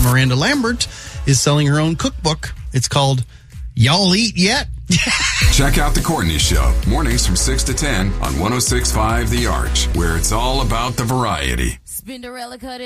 Miranda Lambert is selling her own cookbook. It's called Y'all Eat Yet? Check out The Courtney Show, mornings from 6 to 10 on 106.5 The Arch, where it's all about the variety. Spinderella cut it.